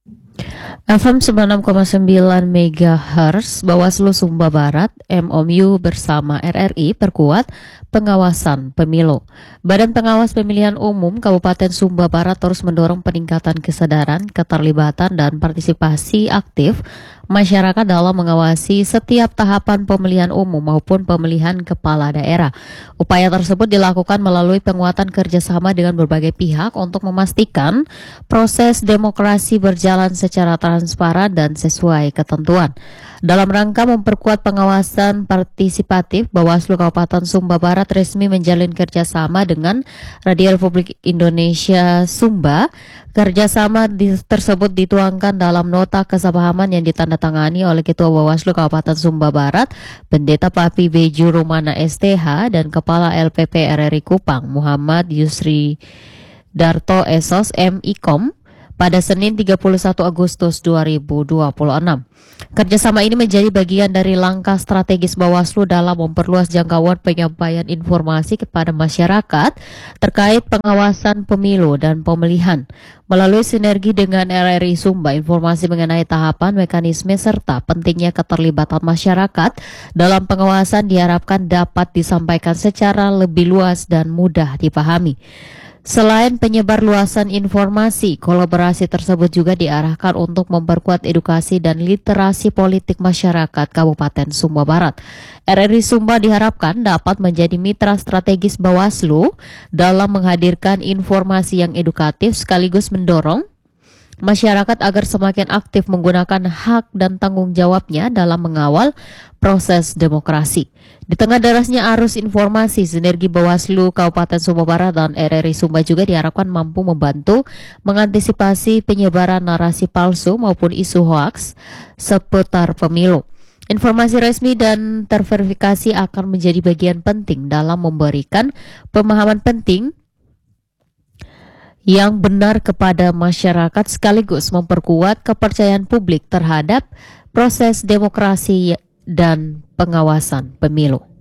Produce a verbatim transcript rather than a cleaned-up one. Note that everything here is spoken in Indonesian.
F M sembilan puluh enam koma sembilan megahertz, Bawaslu Sumba Barat, M O U bersama R R I perkuat pengawasan pemilu. Badan Pengawas Pemilihan Umum Kabupaten Sumba Barat terus mendorong peningkatan kesadaran, keterlibatan, dan partisipasi aktif masyarakat dalam mengawasi setiap tahapan pemilihan umum maupun pemilihan kepala daerah. Upaya tersebut dilakukan melalui penguatan kerjasama dengan berbagai pihak untuk memastikan proses demokrasi berjalan secara transparan dan sesuai ketentuan. Dalam rangka memperkuat pengawasan partisipatif, Bawaslu Kabupaten Sumba Barat resmi menjalin kerjasama dengan Radio Republik Indonesia Sumba. Kerjasama di, tersebut dituangkan dalam nota kesepahaman yang ditandatangani oleh Ketua Bawaslu Kabupaten Sumba Barat, Pendeta Papi B. Jurumana S T H, dan Kepala L P P R R I Kupang, Muhammad Yusri Darto Esos M Ikom, pada Senin tiga puluh satu Agustus dua ribu dua puluh enam. Kerjasama ini menjadi bagian dari langkah strategis Bawaslu dalam memperluas jangkauan penyampaian informasi kepada masyarakat terkait pengawasan pemilu dan pemilihan. Melalui sinergi dengan R R I Sumba, informasi mengenai tahapan, mekanisme, serta pentingnya keterlibatan masyarakat dalam pengawasan diharapkan dapat disampaikan secara lebih luas dan mudah dipahami. Selain penyebar luasan informasi, kolaborasi tersebut juga diarahkan untuk memperkuat edukasi dan literasi politik masyarakat Kabupaten Sumba Barat. R R I Sumba diharapkan dapat menjadi mitra strategis Bawaslu dalam menghadirkan informasi yang edukatif sekaligus mendorong masyarakat agar semakin aktif menggunakan hak dan tanggung jawabnya dalam mengawal proses demokrasi. Di tengah derasnya arus informasi, sinergi Bawaslu Kabupaten Sumba Barat dan R R I Sumba juga diharapkan mampu membantu mengantisipasi penyebaran narasi palsu maupun isu hoaks seputar pemilu. Informasi resmi dan terverifikasi akan menjadi bagian penting dalam memberikan pemahaman penting yang benar kepada masyarakat sekaligus memperkuat kepercayaan publik terhadap proses demokrasi dan pengawasan pemilu.